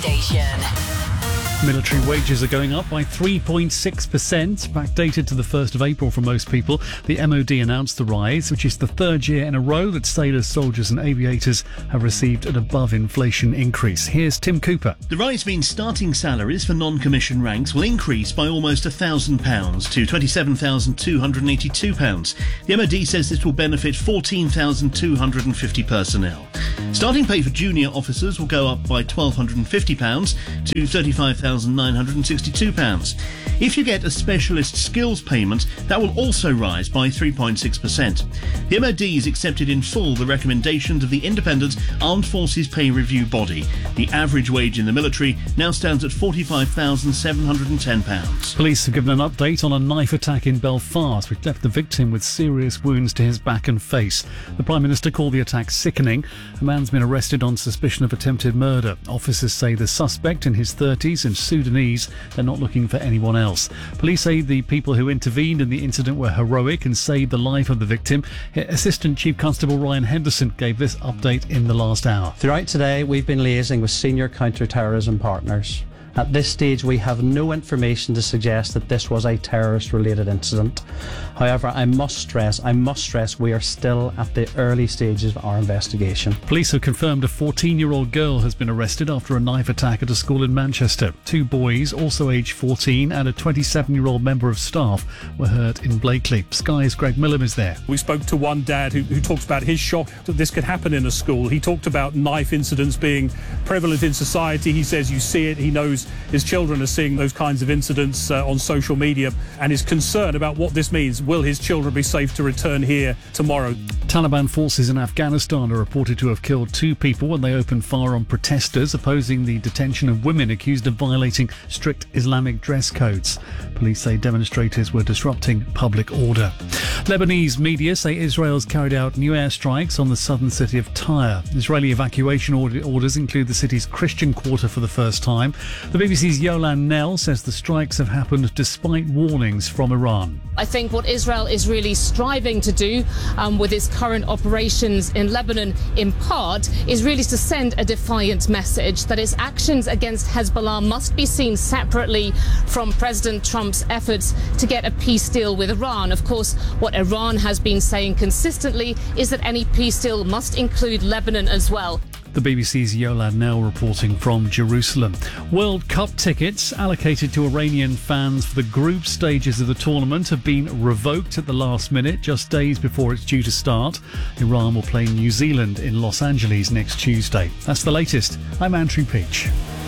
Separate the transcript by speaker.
Speaker 1: Station.
Speaker 2: Military wages are going up by 3.6%, backdated to the 1st of April for most people. The MOD announced the rise, which is the third year in a row that sailors, soldiers and aviators have received an above-inflation increase. Here's Tim Cooper.
Speaker 3: The rise means starting salaries for non-commissioned ranks will increase by almost £1,000 to £27,282. The MOD says this will benefit 14,250 personnel. Starting pay for junior officers will go up by £1,250 to £35,962. If you get a specialist skills payment, that will also rise by 3.6%. The MOD has accepted in full the recommendations of the Independent Armed Forces Pay Review Body. The average wage in the military now stands at £45,710.
Speaker 2: Police have given an update on a knife attack in Belfast, which left the victim with serious wounds to his back and face. The Prime Minister called the attack sickening. A man's been arrested on suspicion of attempted murder. Officers say the suspect in his 30s and Sudanese. They're not looking for anyone else. Police say the people who intervened in the incident were heroic and saved the life of the victim. Assistant Chief Constable Ryan Henderson gave this update in the last hour.
Speaker 4: Throughout today, we've been liaising with senior counter-terrorism partners. At this stage, we have no information to suggest that this was a terrorist-related incident. However, I must stress, we are still at the early stages of our investigation.
Speaker 2: Police have confirmed a 14-year-old girl has been arrested after a knife attack at a school in Manchester. Two boys, also aged 14, and a 27-year-old member of staff were hurt in Blakely. Sky's Greg Millam is there.
Speaker 5: We spoke to one dad who talked about his shock that this could happen in a school. He talked about knife incidents being prevalent in society. He says you see it, he knows his children are seeing those kinds of incidents on social media and is concerned about what this means. Will his children be safe to return here tomorrow?
Speaker 2: Taliban forces in Afghanistan are reported to have killed two people when they opened fire on protesters opposing the detention of women accused of violating strict Islamic dress codes. Police say demonstrators were disrupting public order. Lebanese media say Israel's carried out new airstrikes on the southern city of Tyre. Israeli evacuation orders include the city's Christian quarter for the first time. The BBC's Yolan Nell says the strikes have happened despite warnings from Iran.
Speaker 6: I think what Israel is really striving to do with its current operations in Lebanon, in part, is really to send a defiant message that its actions against Hezbollah must be seen separately from President Trump's efforts to get a peace deal with Iran. Of course, what Iran has been saying consistently is that any peace deal must include Lebanon as well.
Speaker 2: The BBC's Yolan Nell reporting from Jerusalem. World Cup tickets allocated to Iranian fans for the group stages of the tournament have been revoked at the last minute, just days before it's due to start. Iran will play New Zealand in Los Angeles next Tuesday. That's the latest. I'm Andrew Peach.